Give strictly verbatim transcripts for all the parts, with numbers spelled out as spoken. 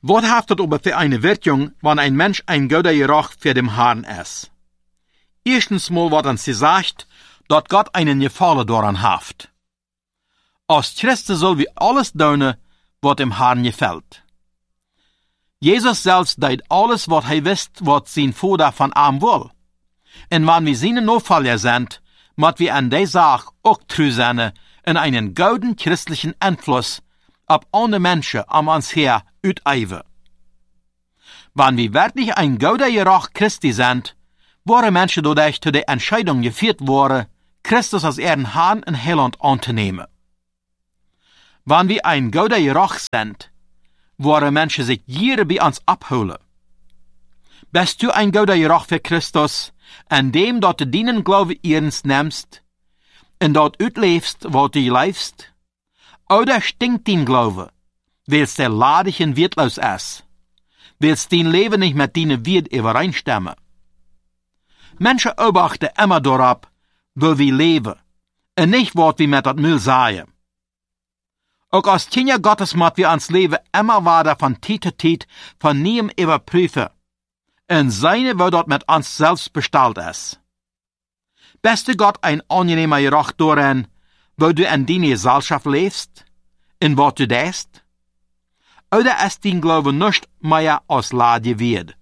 Was hat das aber für eine Wirkung, wenn ein Mensch ein guter Geruch für den Herrn ist? Erstens mal wird uns gesagt, dass Gott einen Gefallen daran hat. Als Christen soll wir alles tun, was dem Herrn gefällt. Jesus selbst deed alles, was er wist, was sein Vater von ihm will. Und wenn wir seine Nachfolger sind, müssen wir an der Sache auch treu sein, in einen guten christlichen Einfluss auf andere Menschen um uns her ausüben. Wenn wir wirklich ein guter Geruch Christi sind, waren Menschen dadurch zu der Entscheidung geführt worden, Christus als ihren Herrn und Heiland anzunehmen. Wenn wir ein guter Geruch sind, waren Menschen sich hier bei uns abholen. Bist du ein guter Geruch für Christus, an dem dort du deinen Glaube ernst nimmst, und dort utlebst, was du lebst? Oder stinkt dein Glaube, weil der ladig und wertlos ist, weil dein Leben nicht mit deinen Wert übereinstimmen? Menschen beobachten immer darauf, wo wir leben, und nicht, was wir mit dat Müll sagen. Auch als Kinder Gottes müssen wir uns Leben immer weiter von Zeit zu Zeit von neuem überprüfen, und seine, wo dort mit uns selbst bestellt ist. Bist du Gott ein angenehmer Geruch darin, wo du in deiner Gesellschaft lebst, in was du denkst? Oder ist dein Glaube nicht mehr als Lade wird?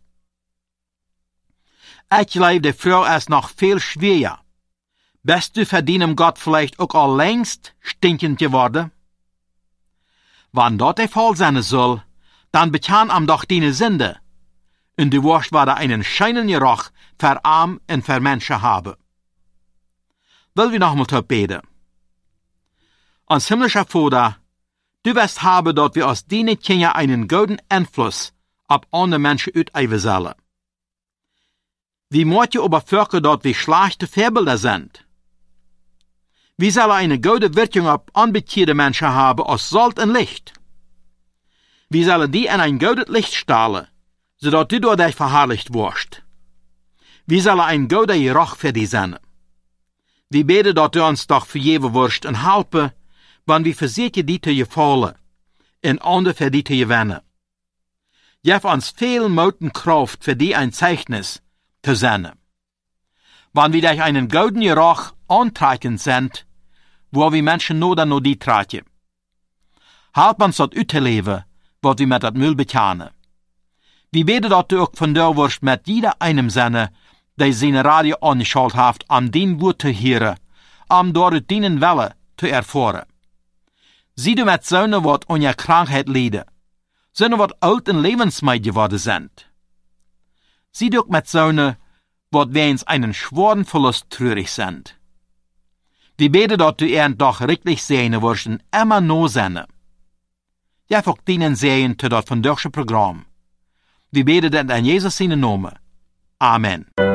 Ich glaube, die Frau ist noch viel schwerer. Bist du für deinem Gott vielleicht auch all längst stinkend geworden? Wenn dort der Fall sein soll, dann bekan am doch deine Sünde, und du wirst wieder einen scheinen Geruch für Arm und für Menschen haben. Will wir nochmal beten. Ans himmlischer Vater, du wirst haben, dass wir aus deinen Kindern einen guten Einfluss auf andere Menschen ausüben sollen. Wie möcht ihr aber fürchten, dass wir schlechte Vorbilder sind? Wie soll eine gute Wirkung auf unbekehrte Menschen haben als Salz und Licht? Wie sollen die in ein gutes Licht strahlen, sodass du durch dich verherrlicht wirst? Wie soll ein guter Geruch für die sein? Wie beten, dass du uns doch vergeben wirst und helfen, wenn wir versuchen, die zu gefallen, und andere für die zu gewinnen. Gib uns viel Mut und Kraft für die ein Zeichnis zu sein. Wenn wir durch einen guten Geruch antreibend sind, wo wir Menschen nur dann nur die tragen. Help uns dort auszuleben, was wir mit dat Müll bekennen. Wir beten, dass du auch von dir wirst mit jeder einem Sinne, der seine Radio angeschaltet hat, um dein Wort zu hören, um dort deinen Wille zu erfahren. Sieh du mit Söhnen, was unter Krankheit leiden, Söhnen, was alt und lebensmüde geworden sind. Sieh du auch mit Söhnen, was wegen einen schweren Verlust traurig sind. Wir beten, dass du ihren doch richtig sehen wirst und immer no sehen. Ja, auch denen sehen zu das von deutschen Programm. Wir beten denn in Jesus seinen Namen. Amen.